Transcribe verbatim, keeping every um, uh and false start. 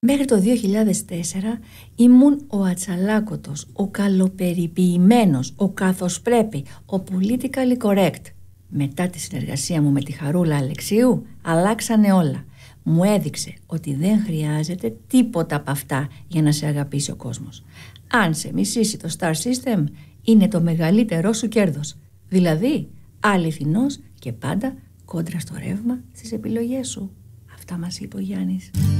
Μέχρι το δύο χιλιάδες τέσσερα ήμουν ο ατσαλάκωτος, ο καλοπεριποιημένος, ο καθώς πρέπει, ο politically correct. Μετά τη συνεργασία μου με τη Χαρούλα Αλεξίου αλλάξανε όλα. Μου έδειξε ότι δεν χρειάζεται τίποτα από αυτά για να σε αγαπήσει ο κόσμος. Αν σε μισήσει το Star System, είναι το μεγαλύτερό σου κέρδος. Δηλαδή, αληθινός και πάντα κόντρα στο ρεύμα στις επιλογές σου. Αυτά μας είπε ο Γιάννης.